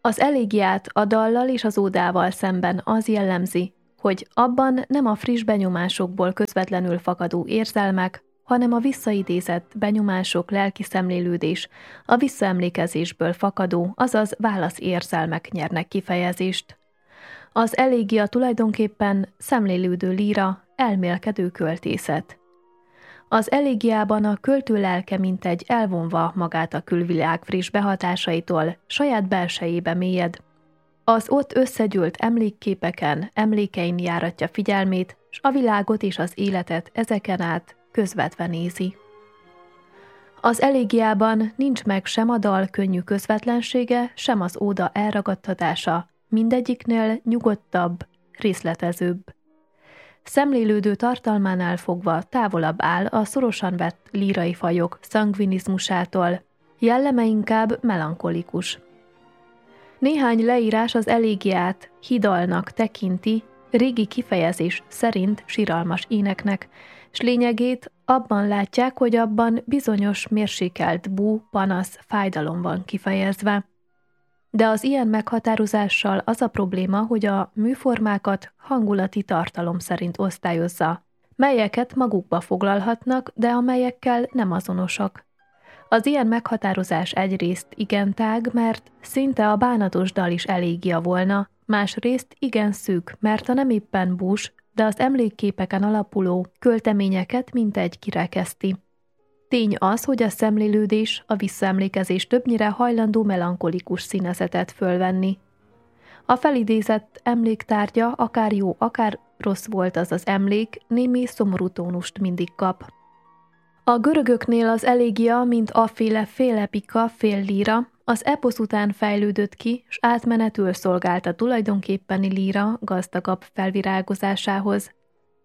Az elégiát a dallal és az ódával szemben az jellemzi, hogy abban nem a friss benyomásokból közvetlenül fakadó érzelmek, hanem a visszaidézett benyomások, lelki szemlélődés, a visszaemlékezésből fakadó, azaz válaszérzelmek nyernek kifejezést. Az elégia tulajdonképpen szemlélődő líra, elmélkedő költészet. Az elégiában a költő lelke mintegy elvonva magát a külvilág friss behatásaitól, saját belsejébe mélyed. Az ott összegyűlt emlékképeken, emlékein járatja figyelmét, s a világot és az életet ezeken át közvetve nézi. Az elégiában nincs meg sem a dal könnyű közvetlensége, sem az óda elragadtatása, mindegyiknél nyugodtabb, részletezőbb. Szemlélődő tartalmánál fogva távolabb áll a szorosan vett lírai fajok szangvinizmusától, jelleme inkább melankolikus. Néhány leírás az elégiát hidalnak tekinti, régi kifejezés szerint siralmas éneknek, s lényegét abban látják, hogy abban bizonyos mérsékelt bú, panasz, fájdalom van kifejezve. De az ilyen meghatározással az a probléma, hogy a műformákat hangulati tartalom szerint osztályozza, melyeket magukba foglalhatnak, de amelyekkel nem azonosak. Az ilyen meghatározás egyrészt igen tág, mert szinte a bánatos dal is elégia volna, másrészt igen szűk, mert a nem éppen bús, de az emlékképeken alapuló költeményeket mintegy kirekeszti. Tény az, hogy a szemlélődés, a visszaemlékezés többnyire hajlandó melankolikus színezetet fölvenni. A felidézett emléktárgya akár jó, akár rossz volt az az emlék, némi szomorú tónust mindig kap. A görögöknél az elégia, mint afféle fél epika, fél líra, az eposz után fejlődött ki, s átmenetül szolgálta tulajdonképpeni líra gazdagabb felvirágozásához.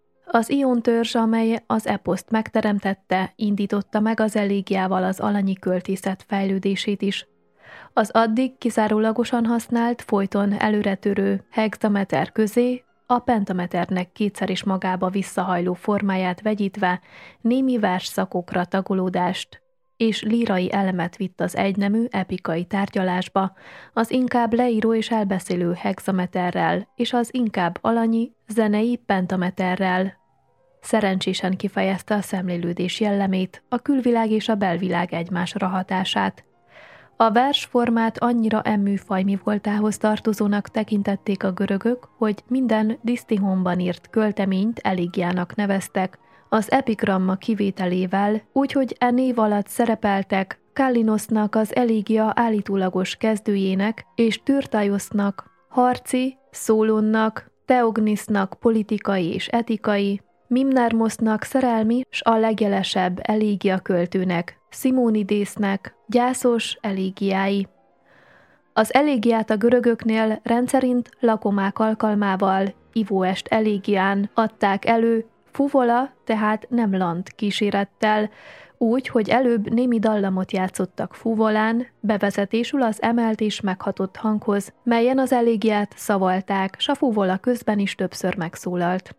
Az Ion törzs, amely az eposzt megteremtette, indította meg az elégiával az alanyi költészet fejlődését is. Az addig kizárólagosan használt, folyton előretörő hexameter közé a pentameternek kétszer is magába visszahajló formáját vegyítve némi versszakokra tagolódást és lírai elemet vitt az egynemű epikai tárgyalásba, az inkább leíró és elbeszélő hexameterrel és az inkább alanyi, zenei pentameterrel. Szerencsésen kifejezte a szemlélődés jellemét, a külvilág és a belvilág egymásra hatását. A versformát annyira műfaj mi voltához tartozónak tekintették a görögök, hogy minden disztihonban írt költeményt elégiának neveztek, az epigramma kivételével, úgyhogy e név alatt szerepeltek Kallinosznak az elégia állítólagos kezdőjének és Tyrtaiosznak, harci, Szólonnak, Theognisznak politikai és etikai, Mimnermosznak szerelmi s a legjelesebb elégia költőnek, Simonidésznek gyászos elégiái. Az elégiát a görögöknél rendszerint lakomák alkalmával, ivóest elégián adták elő, fuvola, tehát nem lant kísérettel, úgy, hogy előbb némi dallamot játszottak fuvolán, bevezetésül az emelt és meghatott hanghoz, melyen az elégiát szavalták, s a fuvola közben is többször megszólalt.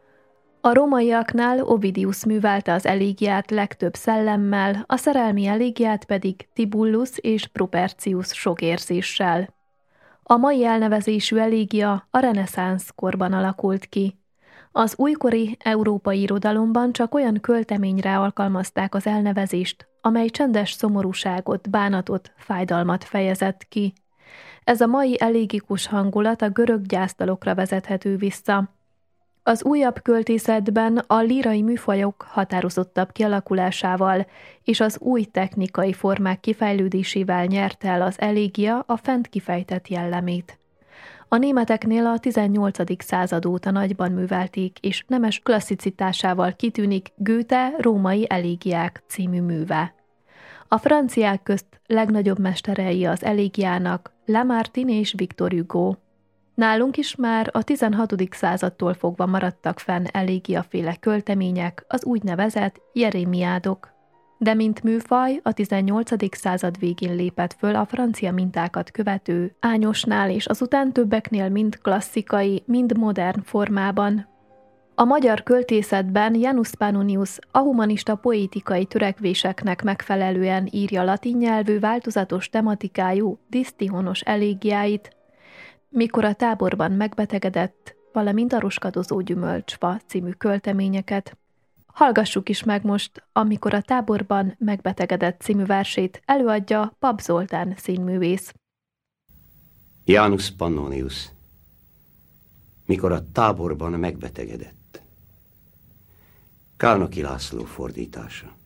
A rómaiaknál Ovidius művelte az elégiát legtöbb szellemmel, a szerelmi elégiát pedig Tibullus és Propercius sok érzéssel. A mai elnevezésű elégia a reneszánsz korban alakult ki. Az újkori európai irodalomban csak olyan költeményre alkalmazták az elnevezést, amely csendes szomorúságot, bánatot, fájdalmat fejezett ki. Ez a mai elégikus hangulat a görög gyászdalokra vezethető vissza. Az újabb költészetben a lírai műfajok határozottabb kialakulásával és az új technikai formák kifejlődésével nyerte el az elégia a fent kifejtett jellemét. A németeknél a 18. század óta nagyban művelték, és nemes klasszicitásával kitűnik Goethe római elégiák című műve. A franciák közt legnagyobb mesterei az elégiának Lamartine és Victor Hugo. Nálunk is már a 16. századtól fogva maradtak fenn elégiaféle költemények, az úgynevezett jerémiádok. De mint műfaj a 18. század végén lépett föl a francia mintákat követő Ányosnál és azután többeknél mind klasszikai, mind modern formában. A magyar költészetben Janus Pannonius a humanista poétikai törekvéseknek megfelelően írja latin nyelvű változatos tematikájú disztihonos elégiáit, Mikor a táborban megbetegedett, valamint a roskadozó gyümölcsfa című költeményeket. Hallgassuk is meg most, Amikor a táborban megbetegedett című versét előadja Pap Zoltán színművész. Janus Pannonius. Mikor a táborban megbetegedett. Kálnoky László fordítása.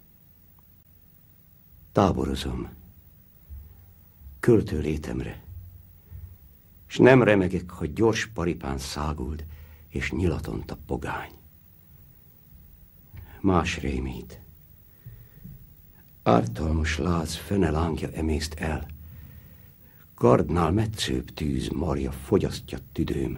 Táborozom költő létemre, s nem remegek, hogy gyors paripán száguld, és nyilatont a pogány. Más rémít. Ártalmas láz fene lángja emészt el, kardnál metszőbb tűz marja fogyasztja tüdőm.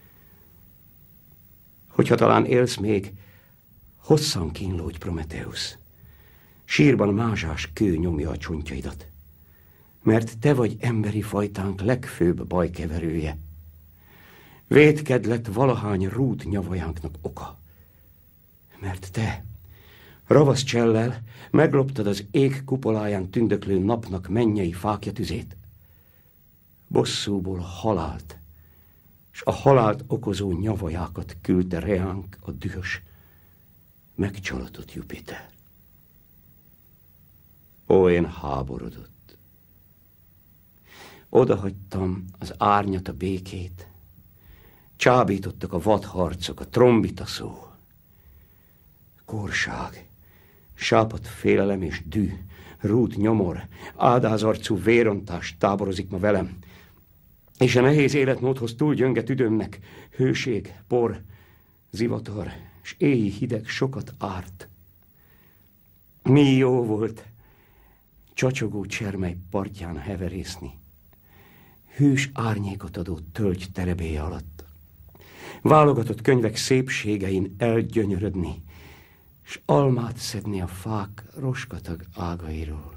Hogyha talán élsz még, hosszan kínlódj, Prometeusz. Sírban mázsás kő nyomja a csontjaidat, mert te vagy emberi fajtánk legfőbb bajkeverője. Vétked lett valahány rút nyavajánknak oka, mert te, ravasz csellel, megloptad az ég kupoláján tündöklő napnak mennyei fákja tüzét. Bosszúból a halált, s a halált okozó nyavajákat küldte reánk a dühös, megcsalatott Jupiter. Ó, én háborodott. Odahagytam az árnyat, a békét, csábítottak a vadharcok, a trombita szó. Korság, sápadt félelem és dű, rút nyomor, ádázarcú vérontás táborozik ma velem, és a nehéz életmódhoz túl gyönge tüdőmnek hőség, por, zivatar, s éji hideg sokat árt. Mi jó volt csacsogó csermely partján heverészni, hűs árnyékot adó tölgy terebélye alatt, válogatott könyvek szépségein elgyönyörödni, s almát szedni a fák roskatag ágairól.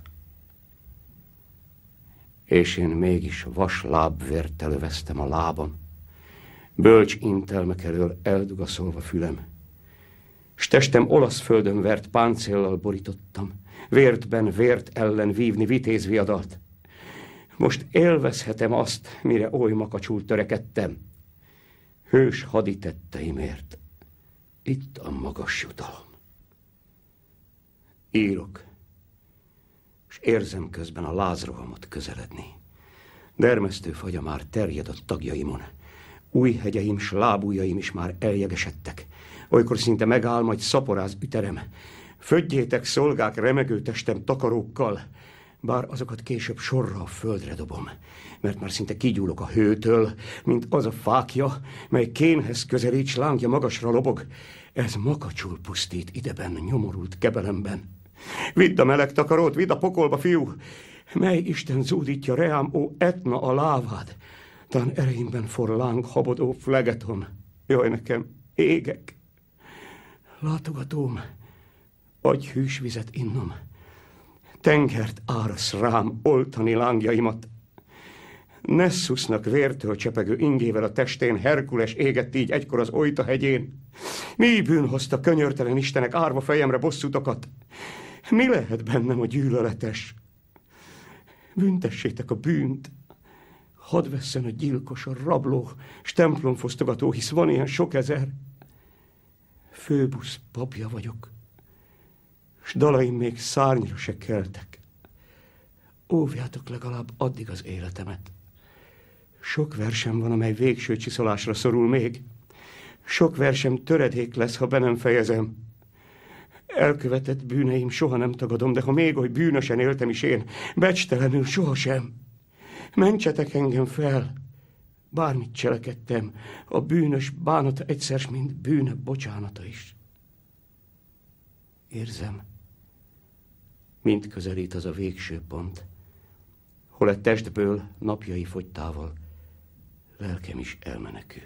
És én mégis vas lábvért előveztem a lábam, bölcs intelmek elől eldugaszolva fülem, s testem olasz földön vert páncéllal borítottam, vértben vért ellen vívni vitéz viadalt. Most élvezhetem azt, mire oly makacsul törekedtem, hős haditetteimért. Itt a magas jutalom. Írok, és érzem közben a lázrohamot közeledni. Dermesztő fagya már terjed a tagjaimon. Új hegyeim s lábujjaim is már eljegesedtek. Olykor szinte megáll, majd szaporáz üterem. Födjétek, szolgák, remegő testem takarókkal, bár azokat később sorra a földre dobom, mert már szinte kigyúlok a hőtől, mint az a fákja, mely kénhez közelít, s lángja magasra lobog. Ez makacsul pusztít ideben, nyomorult kebelemben. Vidd a meleg takarót, vidd a pokolba, fiú! Mely Isten zúdítja reám, ó Etna, a lávád? Tán ereimben forláng habodó flegeton. Jaj, nekem, égek! Látogatóm, adj hűs vizet innom. Tengert árasz rám oltani lángjaimat. Nesszusznak vértől csepegő ingével a testén Herkules égett így egykor az Ojta hegyén. Mi bűn hozta könyörtelen istenek árva fejemre bosszútokat? Mi lehet bennem a gyűlöletes? Büntessétek a bűnt. Hadd vesszen a gyilkos, a rabló, s templomfosztogató, hisz van ilyen sok ezer. Főbusz papja vagyok, s dalaim még szárnyra se keltek. Óvjátok legalább addig az életemet. Sok versem van, amely végső csiszolásra szorul még. Sok versem töredék lesz, ha be nem fejezem. Elkövetett bűneim soha nem tagadom, de ha még oly bűnösen éltem is én, becstelenül sohasem. Mentsetek engem fel, bármit cselekedtem, a bűnös bánata egyszer, mint bűne bocsánata is. Érzem, mint közelít az a végső pont, hol a testből napjai fogytával lelkem is elmenekül.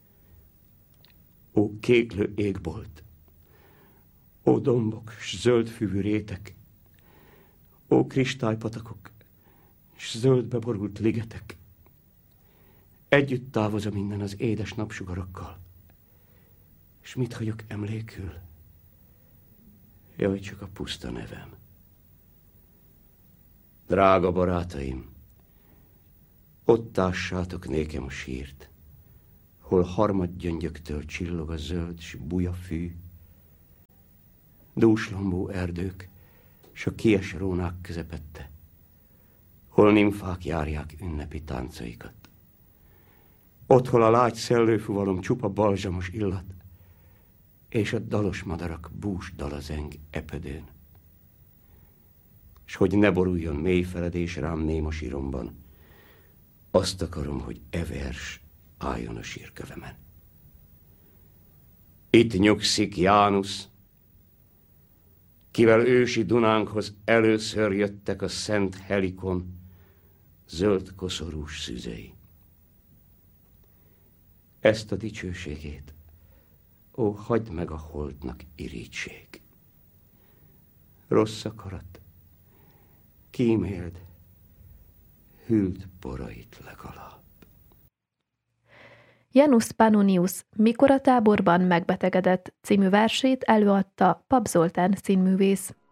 Ó kéklő égbolt, ó dombok s zöld fűvű rétek, ó kristálypatakok s zöldbe borult ligetek, együtt távoz minden az édes napsugarakkal. És mit hagyok emlékül? Jaj, csak a puszta nevem. Drága barátaim, ott tássátok nékem a sírt, hol harmadgyöngyöktől csillog a zöld s buja fű, dúslombó erdők s a kies rónák közepette, hol nimfák járják ünnepi táncaikat. Ott, hol a lágy szellőfuvalom csupa balzsamos illat, és a dalos madarak bús dala zeng epödőn. S hogy ne boruljon mély feledés rám néma síromban, azt akarom, hogy e vers álljon a sírkövemen. Itt nyugszik Jánusz, kivel ősi Dunánkhoz először jöttek a szent Helikon zöld koszorús szüzei. Ezt a dicsőségét, ó, hagyd meg a holdnak irigység. Rossz akarat, kíméld, hűlt borait legalább. Janus Pannonius Mikor a táborban megbetegedett című versét előadta Pap Zoltán színművész.